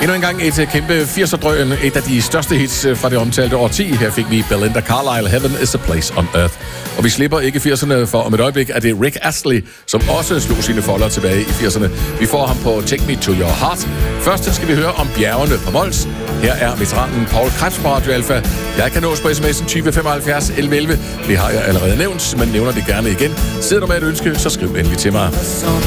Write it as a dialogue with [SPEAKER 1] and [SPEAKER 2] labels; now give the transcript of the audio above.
[SPEAKER 1] Endnu en gang et kæmpe 80'er-drøn, et af de største hits fra det omtalte årti. Her fik vi Belinda Carlisle, Heaven is a Place on Earth. Og vi slipper ikke 80'erne, for om et øjeblik er det Rick Astley, som også slog sine folder tilbage i 80'erne. Vi får ham på Take Me to Your Heart. Først skal vi høre om bjergene på Mols. Her er veteranen Paul Krebs på Radio Alpha. Jeg kan nås på sms'en 2075 1111. Det har jeg allerede nævnt, men nævner det gerne igen. Sidder du med et ønske, så skriv endelig til mig.